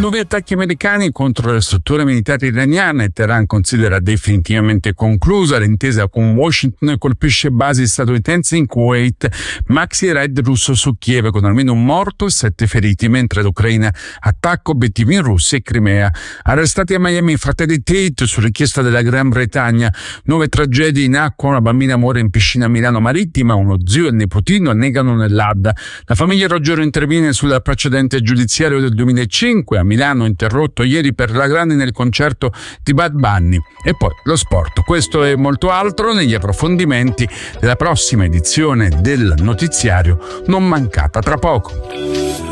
Nuovi attacchi americani contro le strutture militari iraniane. Teheran considera definitivamente conclusa l'intesa con Washington e colpisce basi statunitensi in Kuwait. Maxi raid russo su Kiev con almeno un morto e 7 feriti, mentre l'Ucraina attacca obiettivi in Russia e Crimea. Arrestati a Miami i fratelli Tate su richiesta della Gran Bretagna. 9 tragedie in acqua, una bambina muore in piscina a Milano Marittima, uno zio e il nipotino annegano nell'Adda. La famiglia Roggero interviene sul precedente giudiziario del 2005. A Milano interrotto ieri per la grande nel concerto di Bad Bunny. E poi lo sport. Questo e molto altro negli approfondimenti della prossima edizione del notiziario, non mancata tra poco.